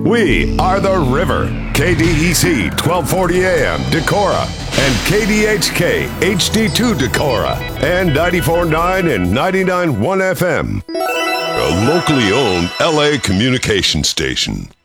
We are the River, KDEC 1240 AM, Decorah, and KDHK HD2 Decorah, and 94.9 and 99.1 FM. A locally owned LA communication station.